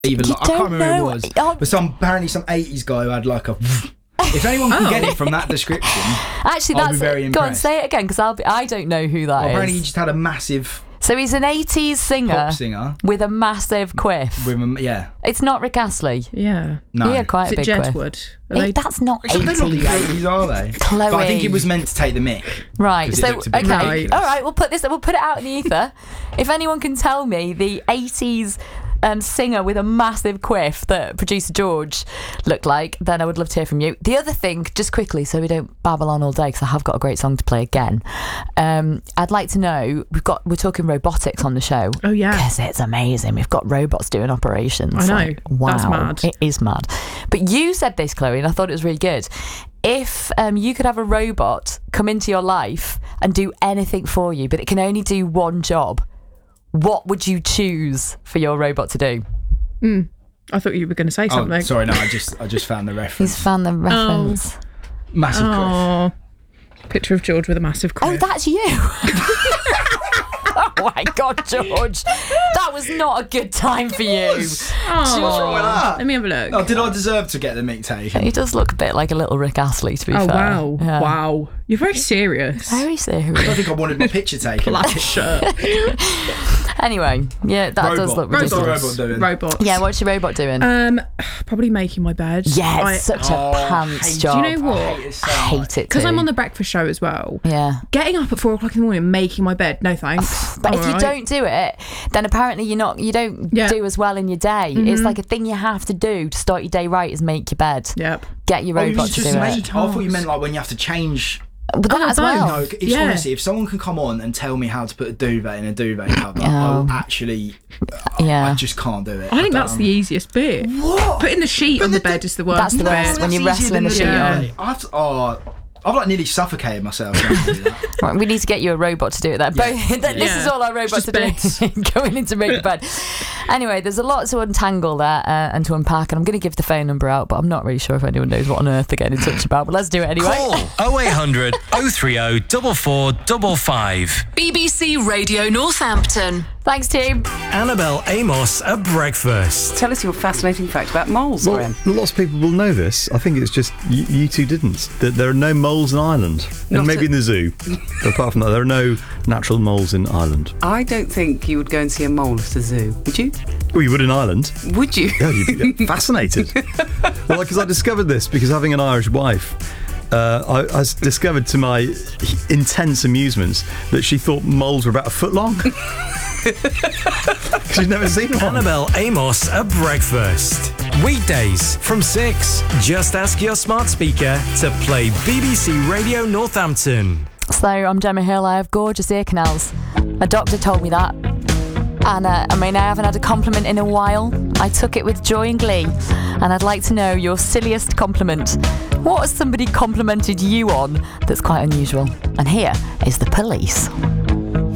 Even like, I can't remember who it was, but apparently some 80s guy who had like a. If anyone can get it from that description, actually, I'll be very impressed. Go on, say it again, because I don't know who that is. Apparently, he just had a massive. So he's an 80s pop singer with a massive quiff. It's not Rick Astley. Yeah. No. He had quite a big quiff. Jedward? That's not 80s. They're not the 80s, are they? Chloe. But I think it was meant to take the mick. Right. So, okay. Ridiculous. All right, we'll put it out in the ether. If anyone can tell me the 80s singer with a massive quiff that producer George looked like, then I would love to hear from you. The other thing, just quickly, so we don't babble on all day, because I have got a great song to play again. I'd like to know, we're talking robotics on the show. Oh yeah, because it's amazing. We've got robots doing operations. I know. Like, wow, that's mad. It is mad. But you said this, Chloe, and I thought it was really good. If you could have a robot come into your life and do anything for you, but it can only do one job, what would you choose for your robot to do? I thought you were going to say something. Oh, sorry, no, I just found the reference. He's found the reference. Massive quiff. Picture of George with a massive quiff. Oh, that's you. Oh my God, George. That was not a good time for you. What's wrong with that? Let me have a look. Oh, did I deserve to get the mick taken? He does look a bit like a little Rick Astley, to be fair. Wow. Yeah. Wow. You're very serious. Very serious. I don't think I wanted my picture taken. Anyway, yeah, that does look ridiculous. What's the robot doing? Robots. Yeah, what's your robot doing? Probably making my bed. Yeah, it's such a pants job. Do you know what? I hate it because I'm on the breakfast show as well. Yeah. Getting up at 4 o'clock in the morning and making my bed, no thanks. But if you don't do it, then apparently you don't do as well in your day. It's like a thing you have to do to start your day right is make your bed. Yep. Get your robot to do it. I thought you meant like when you have to change. But that as well. No, honestly, if someone can come on and tell me how to put a duvet in a duvet cover, I'll actually. I just can't do it. I think that's the easiest bit. What? Putting the sheet on the bed is the worst. That's the worst when you're wrestling the sheet on. I've like nearly suffocated myself. Right, we need to get you a robot to do it then. This is all our robots are doing. Going in to make the bed. Anyway, there's a lot to untangle there and to unpack, and I'm going to give the phone number out, but I'm not really sure if anyone knows what on earth they're getting in touch about, but let's do it anyway. Call 0800 030 4455. BBC Radio Northampton. Thanks, team. Annabelle Amos at breakfast. Tell us your fascinating fact about moles, Graham. Lots of people will know this. I think it's just you two didn't. That there are no moles in Ireland. And maybe in the zoo. But apart from that, there are no natural moles in Ireland. I don't think you would go and see a mole at a zoo, would you? Well, you would in Ireland. Would you? Yeah, you'd be fascinated. Well, because I discovered this because having an Irish wife, I discovered to my intense amusement that she thought moles were about a foot long. She's never seen one. Annabelle Amos at breakfast. Weekdays from 6. Just ask your smart speaker to play BBC Radio Northampton. So, I'm Gemma Hill. I have gorgeous ear canals. My doctor told me that. And I haven't had a compliment in a while. I took it with joy and glee. And I'd like to know your silliest compliment. What has somebody complimented you on that's quite unusual? And here is the police.